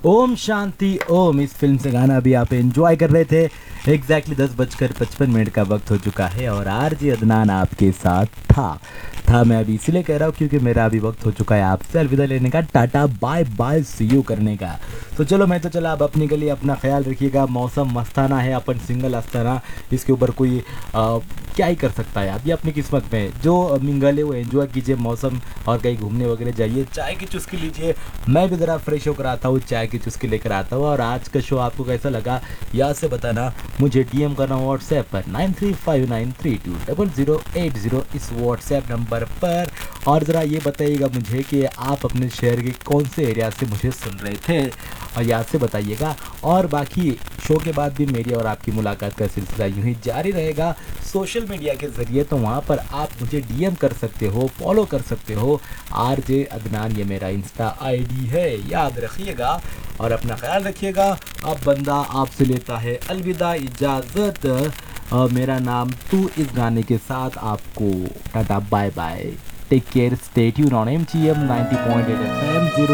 ओम शांति ओम। इस फिल्म से गाना भी आप एंजॉय कर रहे थे। एग्जैक्टली 10:55 का वक्त हो चुका है और आरजे अदनान आपके साथ था मैं अभी इसलिए कह रहा हूँ क्योंकि मेरा अभी वक्त हो चुका है आपसे अलविदा लेने का, tata bye bye C you करने का। तो चलो मैं तो चला, अब अपने के लिए अपना ख्याल रखिएगा। मौसम मस्ताना है, अपन सिंगल अस्ताना, इसके ऊपर कोई क्या ही कर सकता है। आप ये अपनी किस्मत में है। जो मिंगल है वो एंजॉय कीजिए मौसम, और कहीं घूमने वगैरह जाइए, चाय की चुस्की लीजिए। मैं भी ज़रा फ्रेश होकर आता हूँ, चाय की चुस्की लेकर आता हूँ। और आज का शो आपको कैसा लगा याद से बताना, मुझे डीएम करना व्हाट्सएप पर 9359320080 इस व्हाट्सएप नंबर पर। और ज़रा ये बताइएगा मुझे कि आप अपने शहर के कौन से एरिया से मुझे सुन रहे थे, और याद से बताइएगा। और बाकी शो के बाद भी मेरी और आपकी मुलाकात का सिलसिला यूं ही जारी रहेगा सोशल मीडिया के ज़रिए। तो वहाँ पर आप मुझे डीएम कर सकते हो, फॉलो कर सकते हो। आरजे अदनान ये मेरा इंस्टा आईडी है, याद रखिएगा और अपना ख्याल रखिएगा। अब बंदा आपसे लेता है अलविदा, इजाज़त। मेरा नाम तू इस गाने के साथ आपको tata bye bye, take care, stay tune on MGM 90.8 FM।